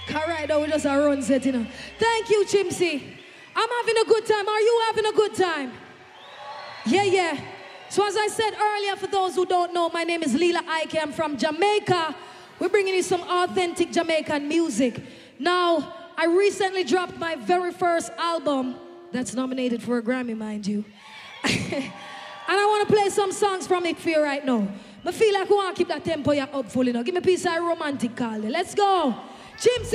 Alright, now we just a run set, you know. Thank you, Chimsy. I'm having a good time. Are you having a good time? Yeah, yeah. So as I said earlier, for those who don't know, my name is Lila Ike. I'm from Jamaica. We're bringing you some authentic Jamaican music. Now, I recently dropped my very first album that's nominated for a Grammy, mind you. And I want to play some songs from it for you right now. I feel like we want to keep that tempo up full, you know. Give me a piece of romantic, Carly. Let's go. Chimsy.